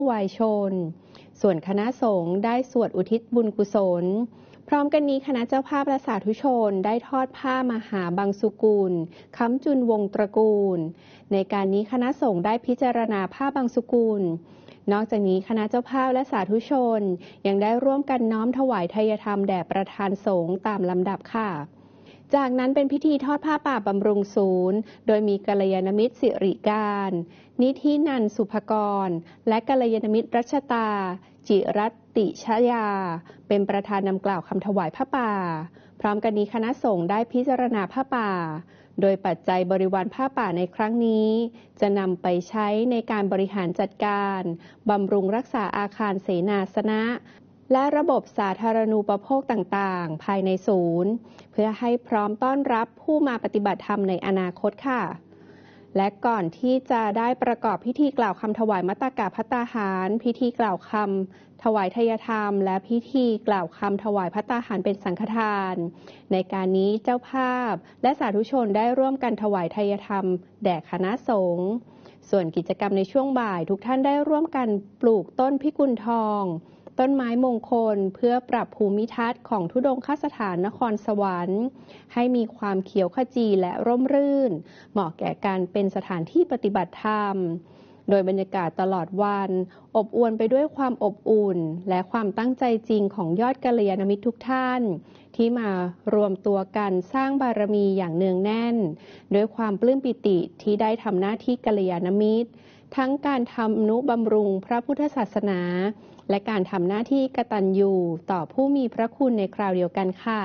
วายชนส่วนคณะสงฆ์ได้สวดอุทิศบุญกุศลพร้อมกันนี้คณะเจ้าภาพและสาธุชนได้ทอดผ้ามหาบังสุกุลค้ำจุนวงตระกูลในการนี้คณะสงฆ์ได้พิจารณาผ้าบังสุกุลนอกจากนี้คณะเจ้าภาพและสาธุชนยังได้ร่วมกันน้อมถวายทายธรรมแด่ประธานสงฆ์ตามลำดับค่ะจากนั้นเป็นพิธีทอดผ้าป่าบำรุงศูนย์โดยมีกัลยาณมิตรสิริการนิธินันท์สุภกรและกัลยาณมิตรรัชตาจิรัตติชยาเป็นประธานนำกล่าวคำถวายผ้าป่าพร้อมกันนี้คณะสงฆ์ได้พิจารณาผ้าป่าโดยปัจจัยบริวารผ้าป่าในครั้งนี้จะนำไปใช้ในการบริหารจัดการบำรุงรักษาอาคารเสนาสนะและระบบสาธารณูปโภคต่างๆภายในศูนย์เพื่อให้พร้อมต้อนรับผู้มาปฏิบัติธรรมในอนาคตค่ะและก่อนที่จะได้ประกอบพิธีกล่าวคำถวายมัตตกะภัตตาหารพิธีกล่าวคำถวายทายธรรมและพิธีกล่าวคำถวายภัตตาหารเป็นสังฆทานในการนี้เจ้าภาพและสาธุชนได้ร่วมกันถวายทายธรรมแด่คณะสงฆ์ส่วนกิจกรรมในช่วงบ่ายทุกท่านได้ร่วมกันปลูกต้นพิกุลทองต้นไม้มงคลเพื่อปรับภูมิทัศน์ของธุดงคสถานนครสวรรค์ให้มีความเขียวขจีและร่มรื่นเหมาะแก่การเป็นสถานที่ปฏิบัติธรรมโดยบรรยากาศตลอดวันอบอวลไปด้วยความอบอุ่นและความตั้งใจจริงของยอดกัลยาณมิตรทุกท่านที่มารวมตัวกันสร้างบารมีอย่างเนืองแน่นด้วยความปลื้มปิติที่ได้ทำหน้าที่กัลยาณมิตรทั้งการทำนุบำรุงพระพุทธศาสนาและการทำหน้าที่กตัญญูต่อผู้มีพระคุณในคราวเดียวกันค่ะ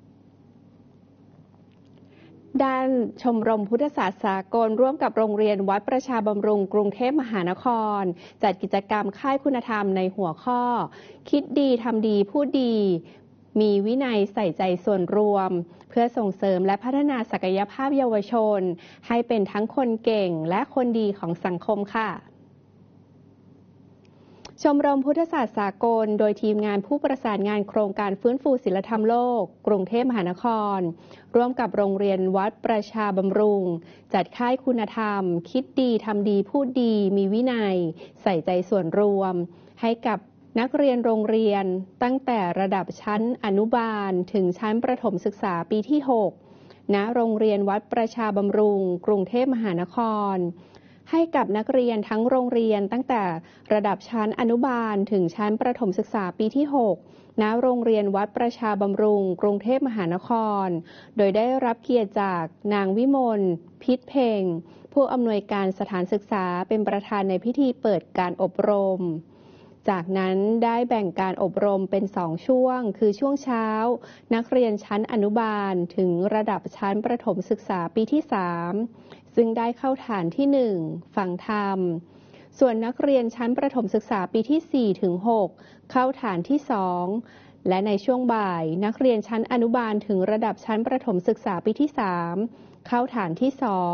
ด้านชมรมพุทธศาสตร์สากลร่วมกับโรงเรียนวัดประชาบำรุงกรุงเทพมหานครจัดกิจกรรมค่ายคุณธรรมในหัวข้อคิดดีทำดีพูดดีมีวินัยใส่ใจส่วนรวมเพื่อส่งเสริมและพัฒนาศักยภาพเยาวชนให้เป็นทั้งคนเก่งและคนดีของสังคมค่ะชมรมพุทธศาสตร์สากลโดยทีมงานผู้ประสานงานโครงการฟื้นฟูศีลธรรมโลกกรุงเทพมหานครร่วมกับโรงเรียนวัดประชาบำรุงจัดค่ายคุณธรรมคิดดีทำดีพูดดีมีวินัยใส่ใจส่วนรวมให้กับนักเรียนโรงเรียนตั้งแต่ระดับชั้นอนุบาลถึงชั้นประถมศึกษาปีที่ 6 ณ โรงเรียนวัดประชาบำรุงกรุงเทพมหานครให้กับนักเรียนทั้งโรงเรียนตั้งแต่ระดับชั้นอนุบาลถึงชั้นประถมศึกษาปีที่ 6 ณ โรงเรียนวัดประชาบำรุงกรุงเทพมหานครโดยได้รับเกียรติจากนางวิมลพิษเพ็งผู้อำนวยการสถานศึกษาเป็นประธานในพิธีเปิดการอบรมจากนั้นได้แบ่งการอบรมเป็น2ช่วงคือช่วงเช้านักเรียนชั้นอนุบาลถึงระดับชั้นประถมศึกษาปีที่ 3ซึ่งได้เข้าฐานที่ 1 ฟังธรรมส่วนนักเรียนชั้นประถมศึกษาปีที่ 4 ถึง 6 เข้าฐานที่ 2และในช่วงบ่ายนักเรียนชั้นอนุบาลถึงระดับชั้นประถมศึกษาปีที่ 3 เข้าฐานที่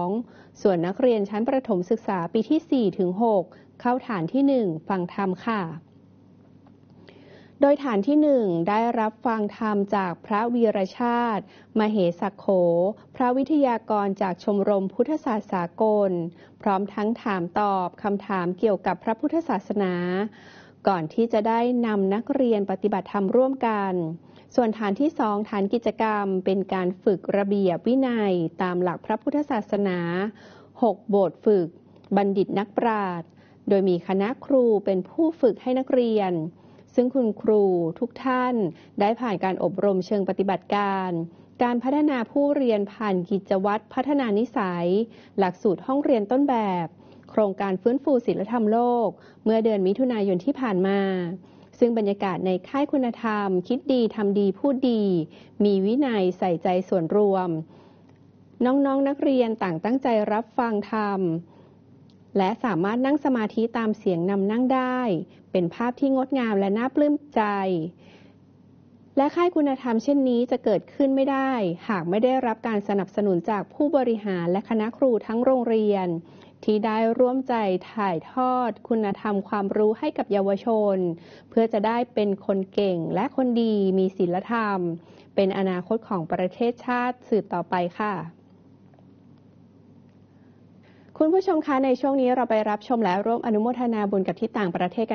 2ส่วนนักเรียนชั้นประถมศึกษาปีที่ 4 ถึง 6 เข้าฐานที่ 1 ฟังธรรมค่ะโดยฐานที่ 1 ได้รับฟังธรรมจากพระวีรชาติมเหสักโขพระวิทยากรจากชมรมพุทธศาสตร์สากลพร้อมทั้งถามตอบคำถามเกี่ยวกับพระพุทธศาสนาก่อนที่จะได้นำนักเรียนปฏิบัติธรรมร่วมกันส่วนฐานที่ 2 ฐานกิจกรรมเป็นการฝึกระเบียบวินัยตามหลักพระพุทธศาสนา6 บทฝึกบัณฑิตนักปราชญ์โดยมีคณะครูเป็นผู้ฝึกให้นักเรียนซึ่งคุณครูทุกท่านได้ผ่านการอบรมเชิงปฏิบัติการพัฒนาผู้เรียนผ่านกิจวัตรพัฒนานิสัยหลักสูตรห้องเรียนต้นแบบโครงการฟื้นฟูศีลธรรมโลกเมื่อเดือนมิถุนายนที่ผ่านมาซึ่งบรรยากาศในค่ายคุณธรรมคิดดีทำดีพูดดีมีวินัยใส่ใจส่วนรวมน้องๆนักเรียนต่างตั้งใจรับฟังธรรมและสามารถนั่งสมาธิตามเสียงนำนั่งได้เป็นภาพที่งดงามและน่าปลื้มใจและค่ายคุณธรรมเช่นนี้จะเกิดขึ้นไม่ได้หากไม่ได้รับการสนับสนุนจากผู้บริหารและคณะครูทั้งโรงเรียนที่ได้ร่วมใจถ่ายทอดคุณธรรมความรู้ให้กับเยาวชนเพื่อจะได้เป็นคนเก่งและคนดีมีศีลธรรมเป็นอนาคตของประเทศชาติสืบต่อไปค่ะคุณผู้ชมคะในช่วงนี้เราไปรับชมและร่วมอนุโมทนาบุญกับที่ต่างประเทศกัน